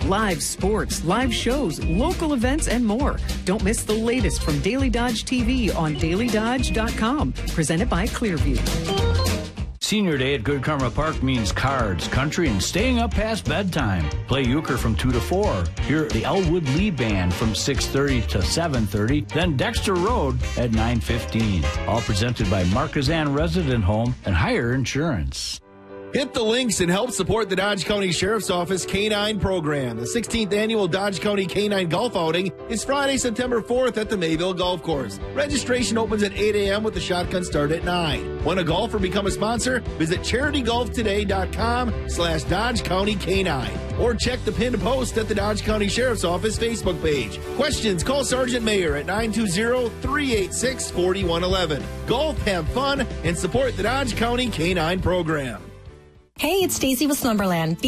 live sports, live shows, local events, and more. Don't miss the latest from Daily Dodge TV on dailydodge.com. Presented by Clearview. Senior Day at Good Karma Park means cards, country, and staying up past bedtime. Play euchre from 2 to 4. Hear the Elwood Lee Band from 6:30 to 7:30. Then Dexter Road at 9:15. All presented by Marquezan Resident Home and Hire Insurance. Hit the links and help support the Dodge County Sheriff's Office K-9 program. The 16th annual Dodge County K-9 Golf Outing is Friday, September 4th at the Mayville Golf Course. Registration opens at 8 a.m. with the shotgun start at 9. Want a golf or become a sponsor? Visit CharityGolfToday.com/Dodge County K-9 or check the pinned post at the Dodge County Sheriff's Office Facebook page. Questions? Call Sergeant Mayer at 920-386-4111. Golf, have fun, and support the Dodge County K-9 program. Hey, it's Stacy with Slumberland.